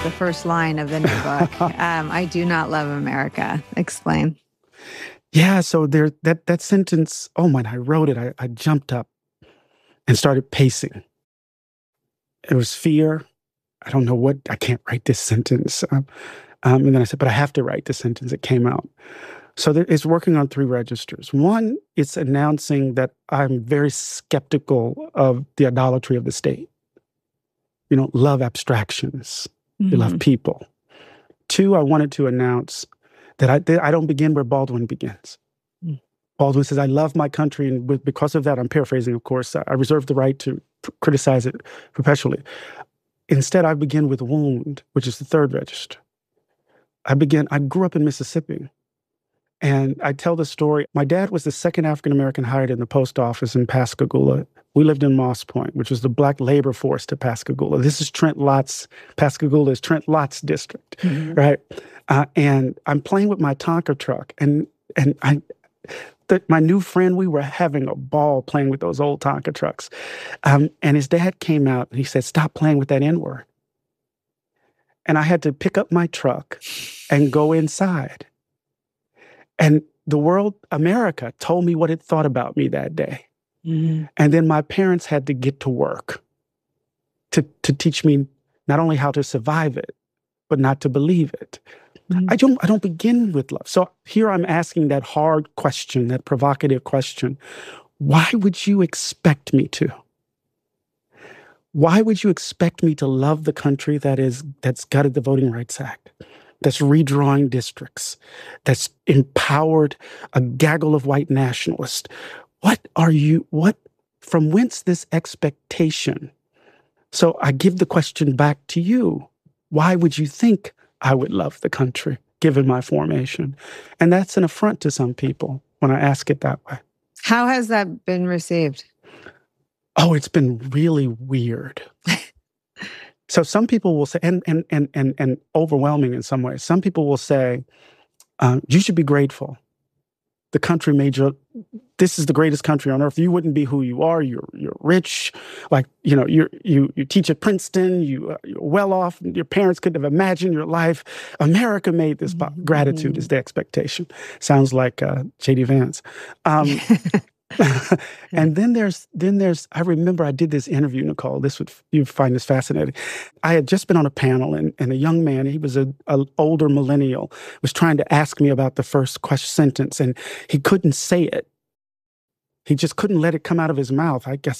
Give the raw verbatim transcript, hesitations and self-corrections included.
the first line of the new book. um, I do not love America. Explain. Yeah, so there that that sentence, oh, when I wrote it, I, I jumped up and started pacing. It was fear. I don't know what, I can't write this sentence. Um, um, and then I said, but I have to write the sentence. It came out. So there, it's working on three registers. One, it's announcing that I'm very skeptical of the idolatry of the state. You know, love abstractions. Mm-hmm. You love people. Two, I wanted to announce that I, that I don't begin where Baldwin begins. Mm. Baldwin says, I love my country, and with, because of that, I'm paraphrasing, of course, I reserve the right to p- criticize it perpetually. Instead, I begin with wound, which is the third register. I begin, I grew up in Mississippi, and I tell the story. My dad was the second African-American hired in the post office in Pascagoula. We lived in Moss Point, which was the black labor force to Pascagoula. This is Trent Lott's, Pascagoula is Trent Lott's district, mm-hmm. right? Uh, and I'm playing with my Tonka truck, and and I, the, my new friend, we were having a ball playing with those old Tonka trucks. Um, and his dad came out and he said, stop playing with that N-word. And I had to pick up my truck and go inside. And the world, America, told me what it thought about me that day. Mm-hmm. And then my parents had to get to work to, to teach me not only how to survive it, but not to believe it. Mm-hmm. I don't I don't begin with love. So here I'm asking that hard question, that provocative question. Why would you expect me to? Why would you expect me to love the country that is that's gutted the Voting Rights Act, that's redrawing districts, that's empowered a gaggle of white nationalists? What are you, what, from whence this expectation? So I give the question back to you. Why would you think I would love the country, given my formation? And that's an affront to some people when I ask it that way. How has that been received? Oh, it's been really weird. So some people will say, and and and and and overwhelming in some ways. Some people will say, um, you should be grateful. The country made you, this is the greatest country on earth. You wouldn't be who you are. You're you're rich. Like, you know, you you you teach at Princeton. You, uh, you're well off. Your parents couldn't have imagined your life. America made this. Mm-hmm. Gratitude is the expectation. Sounds like uh, J D Vance. Um, and then there's, then there's, I remember I did this interview, Nicole. This would, you'd find this fascinating. I had just been on a panel, and, and a young man, he was an older millennial, was trying to ask me about the first question sentence, and he couldn't say it. He just couldn't let it come out of his mouth. I guess